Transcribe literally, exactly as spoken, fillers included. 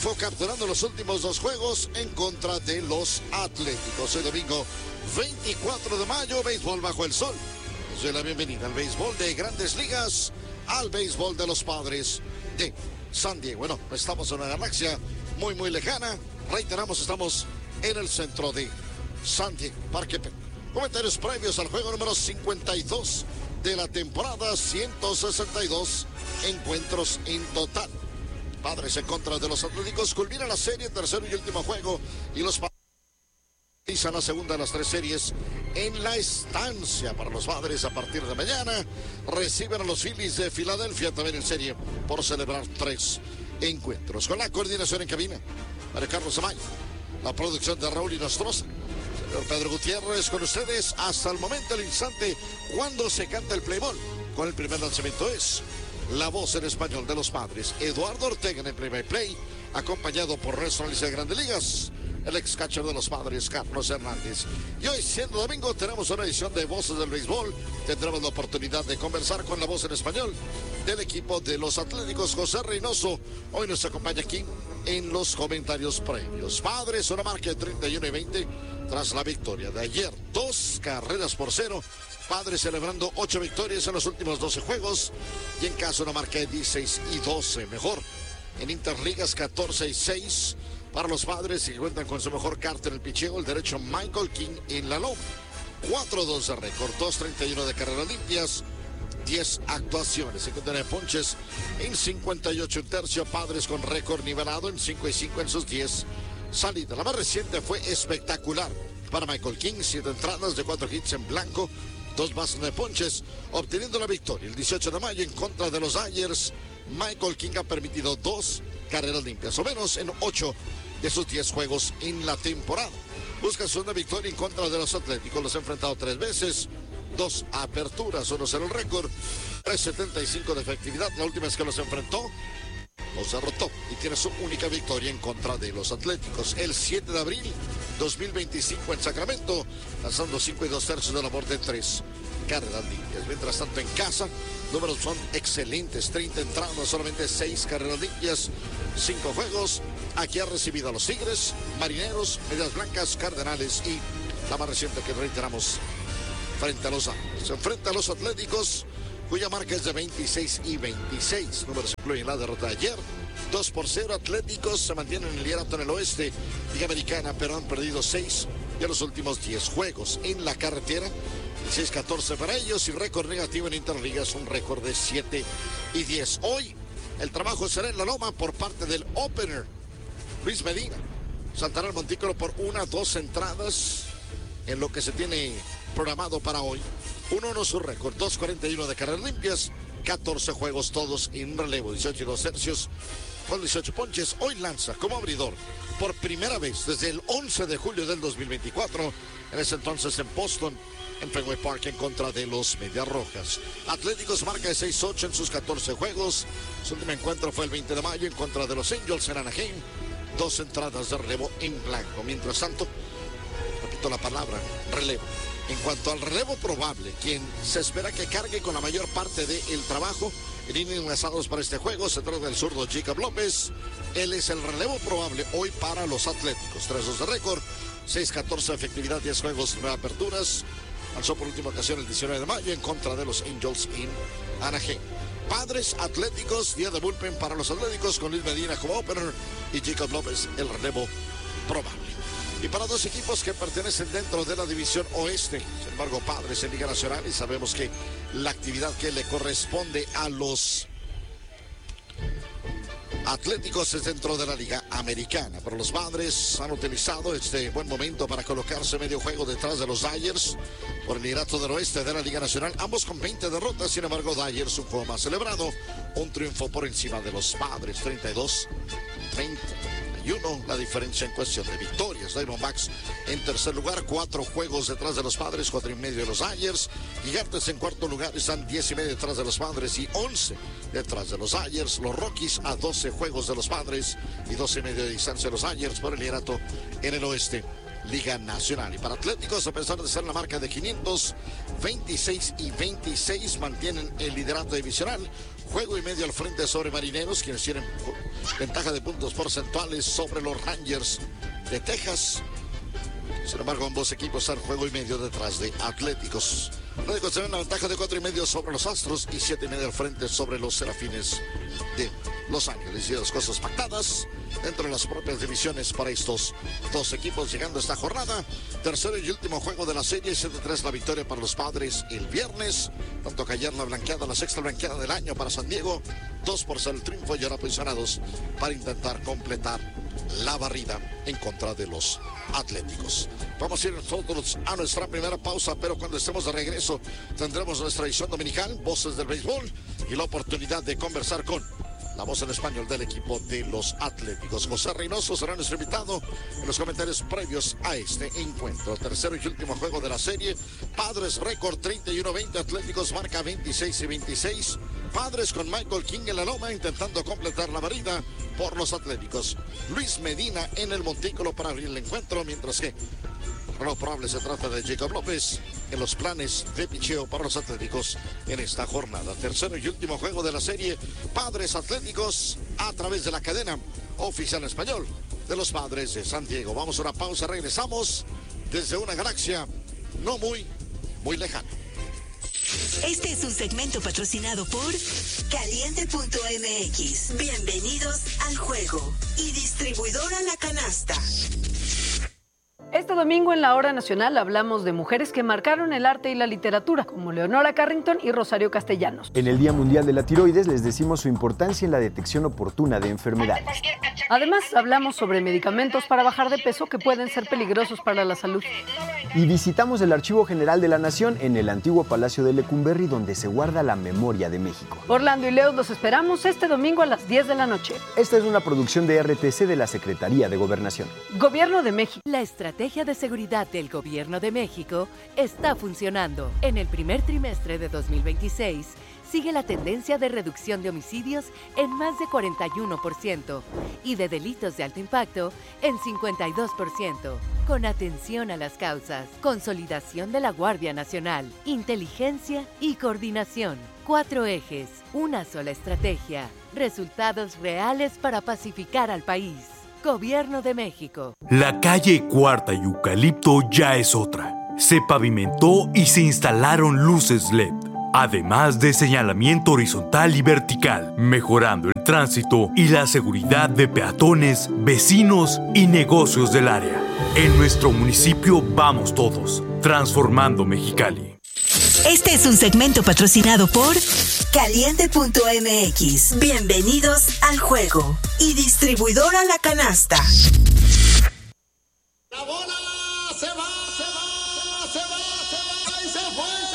triunfo capturando los últimos dos juegos en contra de los Atléticos. Hoy domingo veinticuatro de mayo, béisbol bajo el sol. Les doy la bienvenida al béisbol de Grandes Ligas, al béisbol de los Padres de San Diego. Bueno, estamos en una galaxia muy, muy lejana. Reiteramos, estamos en el centro de San Diego, Parque Peña. Comentarios previos al juego número cincuenta y dos de la temporada, ciento sesenta y dos encuentros en total. Padres en contra de los Atléticos, culmina la serie, tercero y último juego, y los Padres realizan la segunda de las tres series en la estancia. Para los Padres, a partir de mañana reciben a los Phillies de Filadelfia, también en serie, por celebrar tres encuentros. Con la coordinación en cabina, Mario Carlos Amaya, la producción de Raúl Inostroza, señor Pedro Gutiérrez, con ustedes hasta el momento, el instante, cuando se canta el play ball. Con el primer lanzamiento es la voz en español de los Padres, Eduardo Ortega en el primer play, acompañado por Resto de Grandes Ligas, el ex catcher de los Padres, Carlos Hernández. Y hoy, siendo domingo, tenemos una edición de Voces del Béisbol. Tendremos la oportunidad de conversar con la voz en español del equipo de los Atléticos, José Reynoso. Hoy nos acompaña aquí en los comentarios previos. Padres, una marca de treinta y uno y veinte tras la victoria de ayer. Dos carreras por cero. Padres celebrando ocho victorias en los últimos doce juegos. Y en casa una marca de dieciséis y doce. Mejor en Interligas, catorce y seis. Para los Padres, que cuentan con su mejor carta en el picheo, el derecho Michael King en la loma. cuatro dos de récord, dos treinta y uno de carreras limpias, diez actuaciones. cincuenta de ponches en cincuenta y ocho un tercio. Padres con récord nivelado en cinco y cinco en sus diez salidas. La más reciente fue espectacular para Michael King, siete entradas de cuatro hits en blanco, dos bases de ponches, obteniendo la victoria. El dieciocho de mayo en contra de los Dodgers, Michael King ha permitido dos carreras limpias, o menos en ocho de sus diez juegos en la temporada. Busca su segunda victoria en contra de los Atléticos. Los ha enfrentado tres veces, dos aperturas, uno cero el récord, tres setenta y cinco de efectividad. La última vez que los enfrentó, los derrotó y tiene su única victoria en contra de los Atléticos. El siete de abril dos mil veinticinco en Sacramento, lanzando cinco y dos tercios de labor de tres carreras limpias. Mientras tanto, en casa, números son excelentes: treinta entradas, solamente seis carreras limpias, cinco juegos. Aquí ha recibido a los Tigres, Marineros, Medias Blancas, Cardenales y la más reciente que reiteramos, frente a los Ángeles. Se enfrenta a los Atléticos, cuya marca es de veintiséis y veintiséis. Números incluyen la derrota de ayer, dos por cero. Atléticos se mantienen en el liderato en el oeste, Liga Americana, pero han perdido seis de los últimos diez juegos. En la carretera, dieciséis catorce para ellos, y récord negativo en Interligas, un récord de siete y diez. Hoy, el trabajo será en la loma por parte del opener, Luis Medina. Saltará el montículo por una, dos entradas en lo que se tiene programado para hoy. uno uno su récord, dos cuarenta y uno de carreras limpias, catorce juegos todos en relevo, dieciocho y dos tercios con dieciocho ponches. Hoy lanza como abridor por primera vez desde el once de julio del dos mil veinticuatro, en ese entonces en Boston, en Fenway Park, en contra de los Medias Rojas. Atléticos marca de seis ocho en sus catorce juegos. Su último encuentro fue el veinte de mayo en contra de los Angels en Anaheim, dos entradas de relevo en blanco. Mientras tanto, repito la palabra, relevo. En cuanto al relevo probable, quien se espera que cargue con la mayor parte del trabajo en innings lanzados para este juego, se trata del zurdo Jacob López. Él es el relevo probable hoy para los Atléticos. tres dos de récord, seis catorce de efectividad, diez juegos, nueve aperturas. Lanzó por última ocasión el diecinueve de mayo en contra de los Angels en Anaheim. Padres Atléticos, día de bullpen para los Atléticos, con Luis Medina como opener y Jacob López el relevo probable. Y para dos equipos que pertenecen dentro de la división oeste, sin embargo, Padres en Liga Nacional, y sabemos que la actividad que le corresponde a los Atléticos es dentro de la Liga Americana. Pero los Padres han utilizado este buen momento para colocarse medio juego detrás de los Dodgers por el liderato del oeste de la Liga Nacional, ambos con veinte derrotas. Sin embargo, Dodgers un juego más celebrado, un triunfo por encima de los Padres, treinta y dos treinta y uno la diferencia en cuestión de victorias. Diamondbacks en tercer lugar, cuatro juegos detrás de los Padres, cuatro y medio de los Dodgers. Gigantes en cuarto lugar, están diez y medio detrás de los Padres y once detrás de los Dodgers. Los Rockies a doce juegos de los Padres y doce y medio de distancia de los Dodgers por el liderato en el oeste Liga Nacional. Y para Atléticos, a pesar de ser la marca de quinientos veintiséis y veintiséis, mantienen el liderato divisional. Juego y medio al frente sobre Marineros, quienes tienen ventaja de puntos porcentuales sobre los Rangers de Texas. Sin embargo, ambos equipos están juego y medio detrás de Atléticos. Atléticos tienen una ventaja de cuatro y medio sobre los Astros y siete y medio al frente sobre los Serafines de Los Ángeles. Y las cosas pactadas dentro de las propias divisiones para estos dos equipos llegando a esta jornada. Tercero y último juego de la serie, siete tres la victoria para los Padres el viernes. Tanto que ayer la blanqueada, la sexta blanqueada del año para San Diego. Dos por ser el triunfo y ahora posicionados para intentar completar la barrida en contra de los Atléticos. Vamos a ir nosotros a nuestra primera pausa, pero cuando estemos de regreso tendremos nuestra edición dominical, Voces del Béisbol, y la oportunidad de conversar con la voz en español del equipo de los Atléticos. José Reynoso será nuestro invitado en los comentarios previos a este encuentro. Tercero y último juego de la serie. Padres récord treinta y uno veinte, Atléticos marca veintiséis y veintiséis. Padres con Michael King en la loma intentando completar la barrida por los Atléticos. Luis Medina en el montículo para abrir el encuentro, mientras que lo probable se trata de Jacob López en los planes de picheo para los Atléticos en esta jornada. Tercero y último juego de la serie. Padres Atléticos a través de la cadena oficial en español de los Padres de San Diego. Vamos a una pausa, regresamos desde una galaxia no muy, muy lejana. Este es un segmento patrocinado por Caliente punto M X. Bienvenidos al juego. Y distribuidora La Canasta. Este domingo en la Hora Nacional hablamos de mujeres que marcaron el arte y la literatura, como Leonora Carrington y Rosario Castellanos. En el Día Mundial de la Tiroides les decimos su importancia en la detección oportuna de enfermedades. Además, hablamos sobre medicamentos para bajar de peso que pueden ser peligrosos para la salud. Y visitamos el Archivo General de la Nación en el antiguo Palacio de Lecumberri, donde se guarda la memoria de México. Orlando y Leo los esperamos este domingo a las diez de la noche. Esta es una producción de R T C de la Secretaría de Gobernación. Gobierno de México. La estrategia de seguridad del Gobierno de México está funcionando. En el primer trimestre de dos mil veintiséis, sigue la tendencia de reducción de homicidios en más de cuarenta y uno por ciento y de delitos de alto impacto en cincuenta y dos por ciento. Con atención a las causas, consolidación de la Guardia Nacional, inteligencia y coordinación. Cuatro ejes, una sola estrategia, resultados reales para pacificar al país. Gobierno de México. La calle Cuarta y Eucalipto ya es otra. Se pavimentó y se instalaron luces L E D, además de señalamiento horizontal y vertical, mejorando el tránsito y la seguridad de peatones, vecinos y negocios del área. En nuestro municipio vamos todos, transformando Mexicali. Este es un segmento patrocinado por Caliente punto M X. Bienvenidos al juego. Y distribuidora La Canasta. La bola se va, se va, se va, se va y se fue.